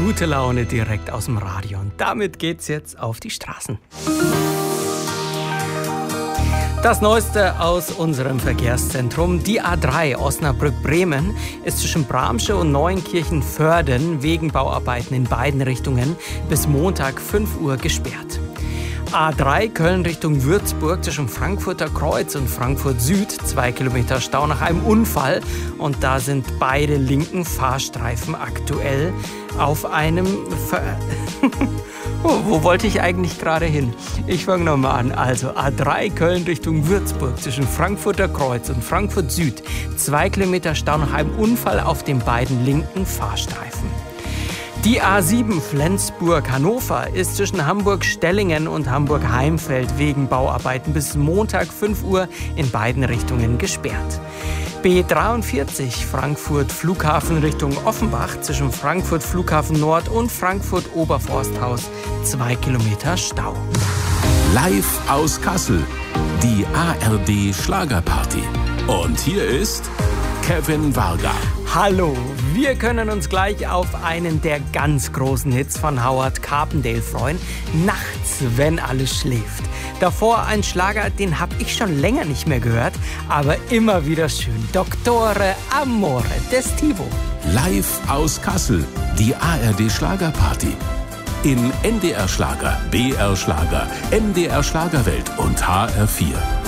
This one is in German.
Gute Laune direkt aus dem Radio. Und damit geht's jetzt auf die Straßen. Das Neueste aus unserem Verkehrszentrum. Die A3 Osnabrück-Bremen ist zwischen Bramsche und Neuenkirchen-Vörden wegen Bauarbeiten in beiden Richtungen bis Montag 5 Uhr gesperrt. A3 Köln Richtung Würzburg zwischen Frankfurter Kreuz und Frankfurt Süd 2 Kilometer Stau nach einem Unfall. Und da sind beide linken Fahrstreifen aktuell auf einem... Wo wollte ich eigentlich gerade hin? Ich fange nochmal an. Also A3 Köln Richtung Würzburg zwischen Frankfurter Kreuz und Frankfurt Süd 2 Kilometer Stau nach einem Unfall auf den beiden linken Fahrstreifen. Die A7 Flensburg-Hannover ist zwischen Hamburg-Stellingen und Hamburg-Heimfeld wegen Bauarbeiten bis Montag 5 Uhr in beiden Richtungen gesperrt. B43 Frankfurt Flughafen Richtung Offenbach zwischen Frankfurt Flughafen Nord und Frankfurt Oberforsthaus 2 Kilometer Stau. Live aus Kassel, die ARD Schlagerparty. Und hier ist Kevin Varga. Hallo, wir können uns gleich auf einen der ganz großen Hits von Howard Carpendale freuen. Nachts, wenn alles schläft. Davor ein Schlager, den habe ich schon länger nicht mehr gehört, aber immer wieder schön. Dottore Amore des Tivo. Live aus Kassel, die ARD Schlagerparty. In NDR Schlager, BR Schlager, NDR Schlagerwelt und HR4.